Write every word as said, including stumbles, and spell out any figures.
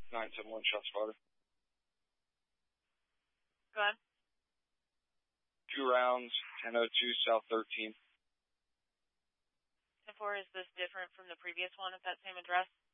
nine seven one shot spotter. Go ahead. Two rounds, ten oh two South thirteenth. ten four, is this different from the previous one at that same address?